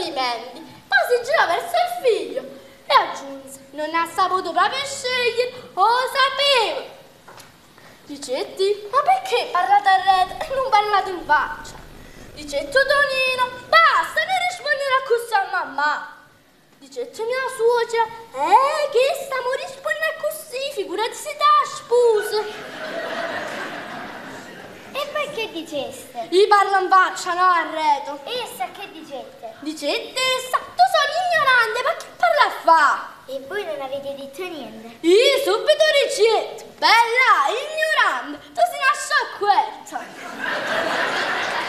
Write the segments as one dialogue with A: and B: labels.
A: complimenti. Poi si girò verso il figlio e aggiunse: non ha saputo proprio scegliere, lo sapevo. Dicetti: ma perché parlate a rete e non parlate in faccia? Dicetto Tonino: basta, non rispondere a così a mamma. Dicetto mia suocera: che stiamo rispondendo così, figurati se da sposa.
B: E poi che diceste?
A: Io parlo in faccia, no a reto.
B: Essa che dicette?
A: Dicette essa: tu sei ignorante, ma che parla a fa?
B: E voi non avete detto niente?
A: Io subito ricetto: bella, ignorante, tu sei una sciacquetta.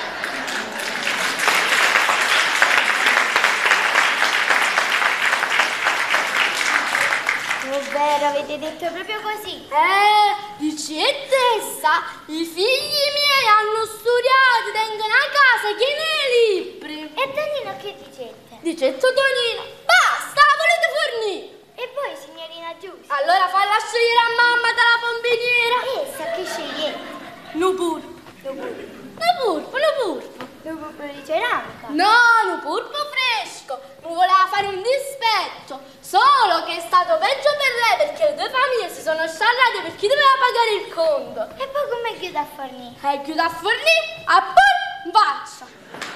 B: Ovvero, avete detto proprio così?
A: Dicette essa: i figli miei hanno studiato, tengono a casa che nei libri.
B: E Tonino che dicette?
A: Dicetto Tonino: basta, volete fornire?
B: E voi, signorina Giusta?
A: Allora falla scegliere a mamma dalla pompiniera.
B: Essa che scegliete?
A: Nu purpo. Nu purpo.
B: Lo purpo di ceramica?
A: No, nu purpo fresco. Non voleva fare un dispetto. Solo che è stato peggio per lei perché le due famiglie si sono sciarrate per chi doveva pagare il conto.
B: E poi come chiude a fornire?
A: Chiude a fornire a pur faccia.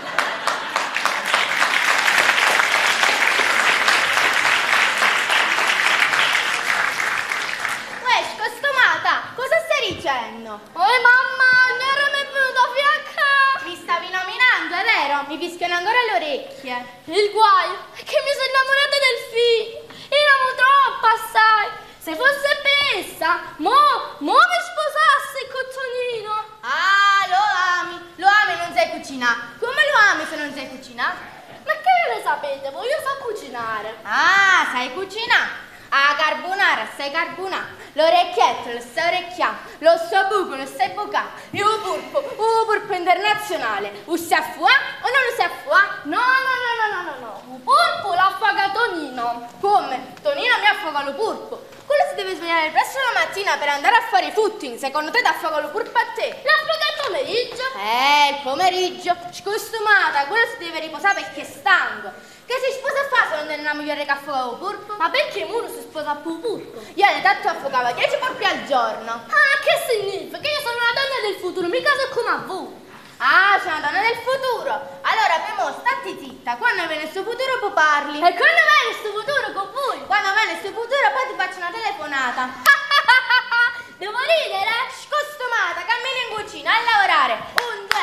C: Scostumata, cosa stai dicendo?
A: Mamma, non ero mai venuta a fianca.
C: Mi stavi nominando, è vero? Mi fischiano ancora le orecchie.
A: Il guaio è che mi sono innamorata del figlio. Eravamo troppo assai. Se fosse pessa, mo mi sposassi con Tonino.
C: Ah, lo ami e non sai cucinare. Come lo ami se non sai cucinare?
A: Ma che ne sapete? Voi io so cucinare.
C: Ah, sai cucinare? Ah, carbonara, sai carbonare. L'orecchietto, lo sai orecchiare. Lo so buco, lo sai bucare. Il purpo internazionale. Lo sai fuà o non lo sai fuà?
A: No. Il purpo l'affaga Tonino.
C: Come? Tonino mi affoga lo purpo. Quello si deve svegliare presto la mattina per andare a fare i footing. Secondo te ti affoga lo purpo a te?
A: L'affaga il pomeriggio?
C: Il pomeriggio. Scostumata, quello si deve riposare perché è stanco. Che si sposa a fare se non è una moglie che affoga lo purpo?
A: Ma perché uno si sposa più purpo?
C: Io ne tanto affogava 10 purpi al giorno.
A: Ah, che significa? Che io sono una donna del futuro, mica so come a voi.
C: Ah, c'è una donna del futuro. Allora, prima statti zitta. Quando viene il suo futuro poi parli.
A: E quando viene il suo futuro con voi?
C: Quando viene il suo futuro poi ti faccio una telefonata.
A: Devo ridere?
C: Scostumata, cammini in cucina a lavorare. Un, due.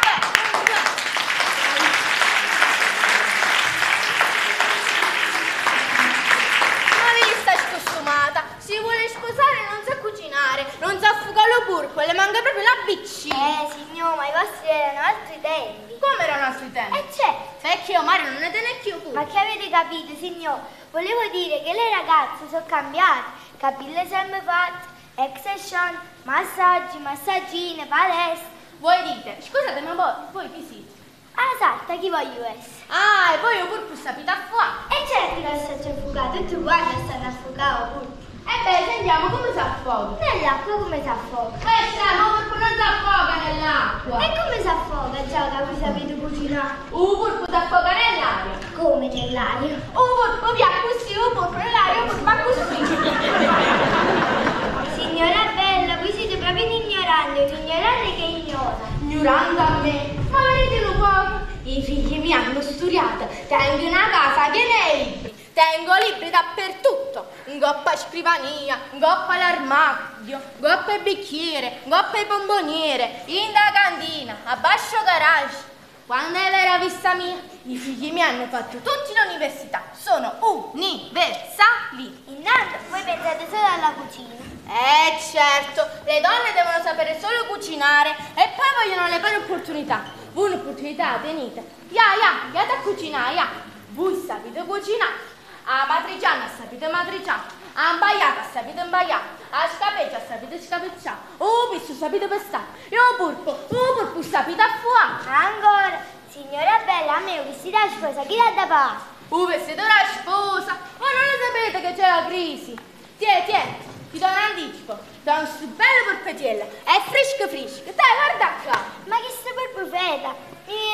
C: Ma vedi sta scostumata? Si vuole sposare e non sa cucinare, non sa affogare lo purpo, le manca proprio la BC.
B: Signor, ma i vostri erano altri tempi.
C: Come erano i nostri tempi?
B: Certo.
C: Perché io Mario non ne tengo più pure.
B: Ma che avete capito, signor? Volevo dire che le ragazze sono cambiate, capille sempre fatte, extension, massaggi, massaggine, palestra.
C: Voi dite, scusate, ma voi chi siete?
B: Ah, salta, chi voglio essere?
C: Ah, e voi il purpo sapete a fuoco?
B: E certo che sto affogato, tutti quanti stanno affogati, purpo.
C: Sentiamo come si affoga.
B: Nell'acqua come si affoga?
C: Questa no, purpo non si affoga nell'acqua.
B: E come si affoga, già che voi sapete cucinare?
C: Purpo si affoga nell'aria.
B: Come nell'aria?
C: Purpo via così, purpo nell'aria, purpo così.
B: Signora bella, voi siete proprio un ignorante che ignora.
C: Ignorando a me. Ma vedete un po'? I figli mi hanno studiato. Tengo una casa che nei libri. Tengo libri dappertutto. Un goppa scrivania, un goppa all'armadio, un goppa il bicchiere, un goppa il bomboniere, in da cantina, a bascio garage. Quando era vista mia, i figli mi hanno fatto tutti l'università. Sono universali.
B: Intanto voi pensate solo alla cucina.
C: Certo, le donne devono sapere solo cucinare e poi vogliono le pari opportunità. Voi un'opportunità tenete. Andate a cucinare, Voi sapete cucinare. A matriciana sapete matriciare. A imbaiata sapete imbaiare. A scapeggia sapete scapeggiare. Pisto sapete pestare. E purpo sapete affuare.
B: Ancora, signora bella, a me un vestito da sposa, chi l'ha da pagare?
C: Vestito da sposa. Ma non lo sapete che c'è la crisi. Tieni. Ti do un anticipo, do un su bello porpetiello, è fresco. Dai, guarda qua.
B: Ma che sta per profeta?